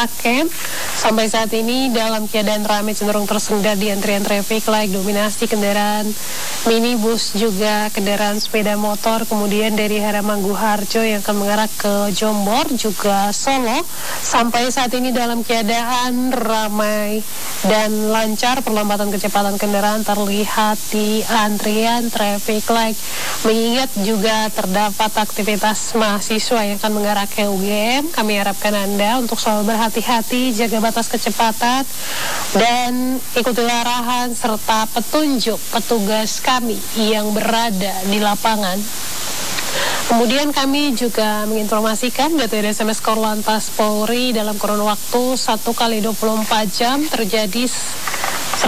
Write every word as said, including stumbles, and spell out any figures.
Rakem. Sampai saat ini dalam keadaan ramai, cenderung tersendat di antrian traffic light, dominasi kendaraan minibus juga kendaraan sepeda motor, kemudian dari Haramanggu Harjo yang akan mengarah ke Jombor juga Solo. Sampai saat ini dalam keadaan ramai dan lancar, perlambatan kecepatan kendaraan terlihat di antrian traffic light. Mengingat juga terdapat aktivitas mahasiswa yang akan mengarah ke U G M, kami harapkan Anda untuk selalu berhati-hati, jaga batas kecepatan, dan ikuti arahan serta petunjuk petugas kami yang berada di lapangan. Kemudian kami juga menginformasikan data S M S Korlantas Polri dalam kurun waktu satu kali dua puluh empat jam terjadi